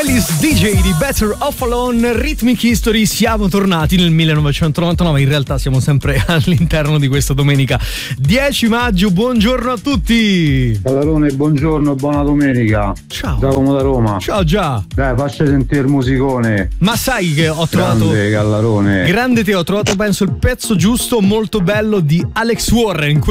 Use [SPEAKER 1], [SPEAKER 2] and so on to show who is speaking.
[SPEAKER 1] Alice DJ di Better Off Alone, Rhythmic History. Siamo tornati nel 1999, in realtà siamo sempre all'interno di questa domenica 10 maggio. Buongiorno a tutti.
[SPEAKER 2] Callarone, buongiorno, buona domenica.
[SPEAKER 1] Ciao.
[SPEAKER 2] Giacomo da Roma.
[SPEAKER 1] Ciao Già.
[SPEAKER 2] Dai, faccia sentire il musicone.
[SPEAKER 1] Ma sai che ho trovato...
[SPEAKER 2] Grande Callarone.
[SPEAKER 1] Grande te, ho trovato penso il pezzo giusto, molto bello, di Alex Warren.